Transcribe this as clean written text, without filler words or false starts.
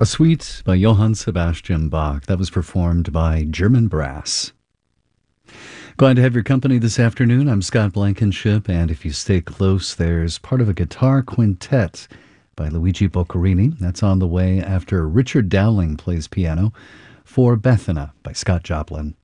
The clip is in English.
A Suite by Johann Sebastian Bach. That was performed by German Brass. Glad to have your company this afternoon. I'm Scott Blankenship, and if you stay close, there's part of a guitar quintet by Luigi Boccherini. That's on the way after Richard Dowling plays piano for Bethana by Scott Joplin.